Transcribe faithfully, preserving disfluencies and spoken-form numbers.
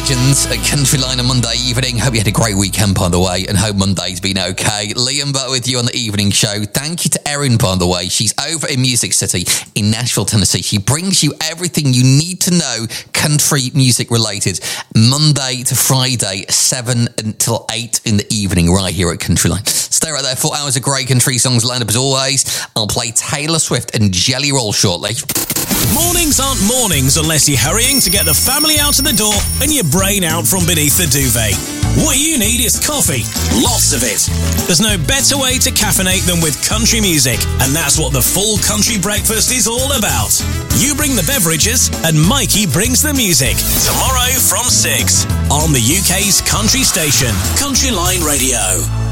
Legends at Country Line on Monday evening. Hope you had a great weekend, by the way, and hope Monday's been okay. Liam Butt with you on the evening show. Thank you to Erin, by the way. She's over in Music City in Nashville, Tennessee. She brings you everything you need to know country music related, Monday to Friday, seven until eight in the evening, right here at Country Line. Stay right there. Four hours of great country songs lined up as always. I'll play Taylor Swift and Jelly Roll shortly. Mornings aren't mornings unless you're hurrying to get the family out of the door and your brain out from beneath the duvet. What you need is coffee. Lots of it. There's no better way to caffeinate than with country music, and that's what the full country breakfast is all about. You bring the beverages, and Mikey brings the music. Tomorrow from six on the U K's country station, Country Line Radio.